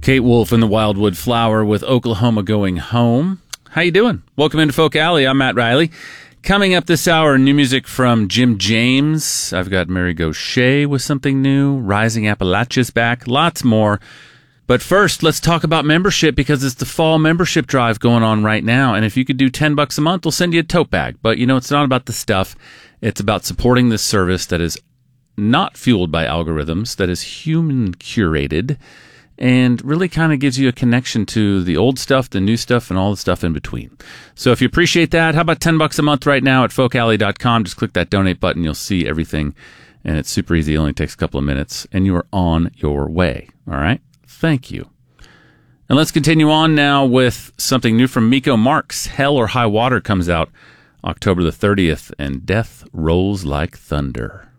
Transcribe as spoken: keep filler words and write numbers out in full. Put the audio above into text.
Kate Wolf and the Wildwood Flower with Oklahoma Going Home. How you doing? Welcome into Folk Alley. I'm Matt Riley. Coming up this hour, new music from Jim James. I've got Mary Gaucher with something new. Rising Appalachia's back. Lots more. But first, let's talk about membership because it's the fall membership drive going on right now. And if you could do ten bucks a month, we'll send you a tote bag. But, you know, it's not about the stuff. It's about supporting this service that is not fueled by algorithms, that is human curated, and really kind of gives you a connection to the old stuff, the new stuff, and all the stuff in between. So if you appreciate that, how about ten bucks a month right now at folk alley dot com? Just click that donate button. You'll see everything, and it's super easy. It only takes a couple of minutes, and you are on your way. All right? Thank you. And let's continue on now with something new from Miko Marks. Hell or High Water comes out October the thirtieth, and Death Rolls Like Thunder.